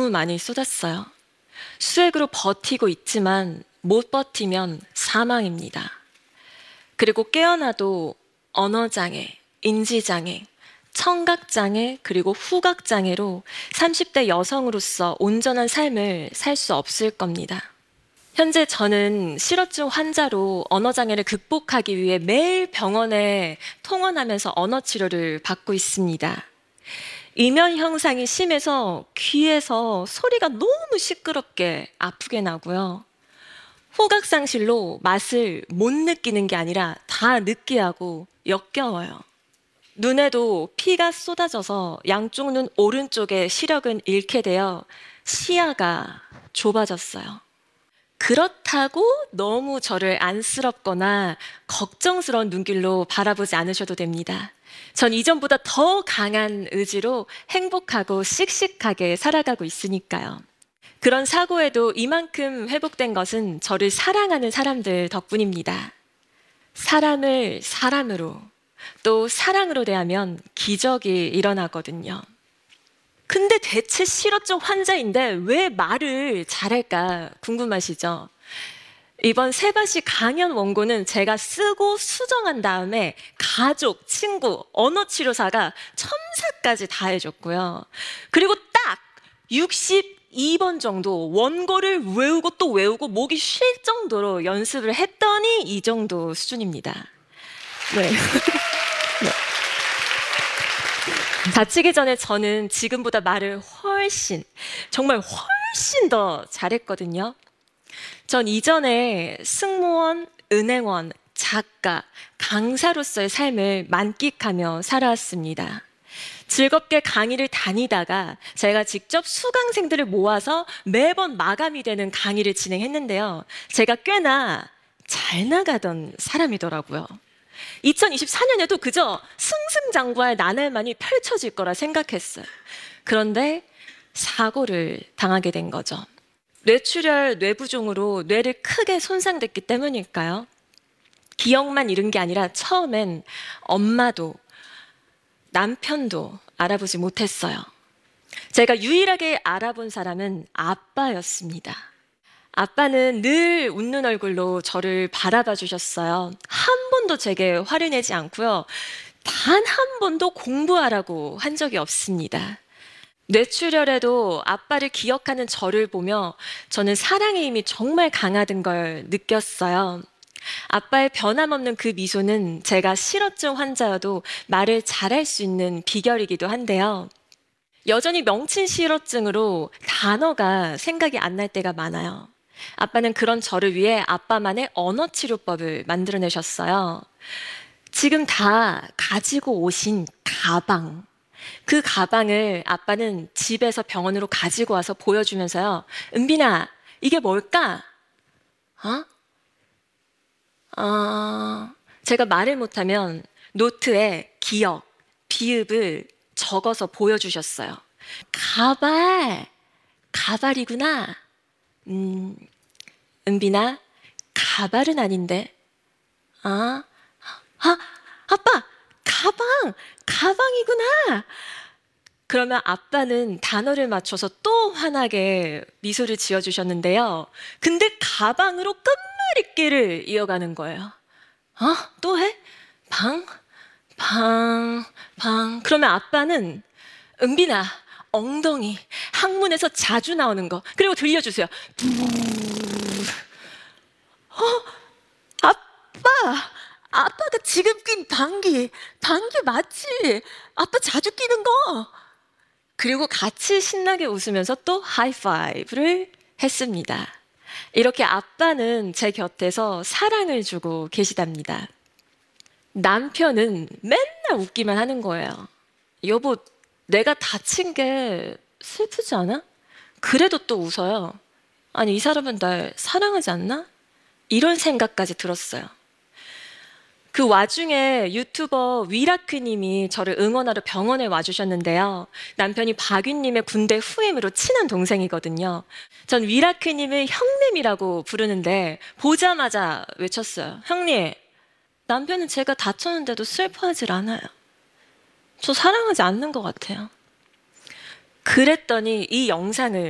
너무 많이 쏟았어요. 수액으로 버티고 있지만 못 버티면 사망입니다. 그리고 깨어나도 언어장애, 인지장애, 청각장애, 그리고 후각장애로 30대 여성으로서 온전한 삶을 살 수 없을 겁니다. 현재 저는 실어증 환자로 언어장애를 극복하기 위해 매일 병원에 통원하면서 언어치료를 받고 있습니다. 이면 형상이 심해서 귀에서 소리가 너무 시끄럽게 아프게 나고요. 후각상실로 맛을 못 느끼는 게 아니라 다 느끼하고 역겨워요. 눈에도 피가 쏟아져서 양쪽 눈 오른쪽의 시력은 잃게 되어 시야가 좁아졌어요. 그렇다고 너무 저를 안쓰럽거나 걱정스러운 눈길로 바라보지 않으셔도 됩니다. 전 이전보다 더 강한 의지로 행복하고 씩씩하게 살아가고 있으니까요. 그런 사고에도 이만큼 회복된 것은 저를 사랑하는 사람들 덕분입니다. 사람을 사람으로, 또 사랑으로 대하면 기적이 일어나거든요. 근데 대체 실어증 환자인데 왜 말을 잘할까 궁금하시죠? 이번 세바시 강연 원고는 제가 수정한 다음에 가족, 친구, 언어치료사가 첨삭까지 다 해줬고요. 그리고 딱 62번 정도 원고를 외우고 또 외우고 목이 쉴 정도로 연습을 했더니 이 정도 수준입니다. 네. 네. 다치기 전에 저는 지금보다 말을 정말 훨씬 더 잘했거든요. 전 이전에 승무원, 은행원, 작가, 강사로서의 삶을 만끽하며 살아왔습니다. 즐겁게 강의를 다니다가 제가 직접 수강생들을 모아서 매번 마감이 되는 강의를 진행했는데요. 제가 꽤나 잘 나가던 사람이더라고요. 2024년에도 그저 승승장구할 나날만이 펼쳐질 거라 생각했어요. 그런데 사고를 당하게 된 거죠. 뇌출혈 뇌부종으로 뇌를 크게 손상됐기 때문일까요? 기억만 잃은 게 아니라 처음엔 엄마도 남편도 알아보지 못했어요. 제가 유일하게 알아본 사람은 아빠였습니다. 아빠는 늘 웃는 얼굴로 저를 바라봐 주셨어요. 한 번도 제게 화를 내지 않고요. 단 한 번도 공부하라고 한 적이 없습니다. 뇌출혈에도 아빠를 기억하는 저를 보며 저는 사랑의 힘이 정말 강하던 걸 느꼈어요. 아빠의 변함없는 그 미소는 제가 실어증 환자여도 말을 잘할 수 있는 비결이기도 한데요. 여전히 명칭 실어증으로 단어가 생각이 안 날 때가 많아요. 아빠는 그런 저를 위해 아빠만의 언어치료법을 만들어내셨어요. 지금 다 가지고 오신 가방. 그 가방을 아빠는 집에서 병원으로 가지고 와서 보여주면서요. 은빈아, 이게 뭘까? 제가 말을 못하면 노트에 기억, 비읍을 적어서 보여주셨어요. 가발이구나. 은빈아, 가발은 아닌데. 아빠, 가방이구나. 그러면 아빠는 단어를 맞춰서 또 환하게 미소를 지어주셨는데요. 근데 가방으로 끝말잇기를 이어가는 거예요. 또 해? 방. 그러면 아빠는 은빈아, 엉덩이, 학문에서 자주 나오는 거. 그리고 들려주세요. 아빠가 지금 낀 방귀 맞지? 아빠 자주 끼는 거. 그리고 같이 신나게 웃으면서 또 하이파이브를 했습니다. 이렇게 아빠는 제 곁에서 사랑을 주고 계시답니다. 남편은 맨날 웃기만 하는 거예요. 여보, 내가 다친 게 슬프지 않아? 그래도 또 웃어요. 아니, 이 사람은 날 사랑하지 않나? 이런 생각까지 들었어요. 그 와중에 유튜버 위라크님이 저를 응원하러 병원에 와주셨는데요. 남편이 박윤님의 군대 후임으로 친한 동생이거든요. 전 위라크님을 형님이라고 부르는데 보자마자 외쳤어요. 형님, 남편은 제가 다쳤는데도 슬퍼하질 않아요. 저 사랑하지 않는 것 같아요. 그랬더니 이 영상을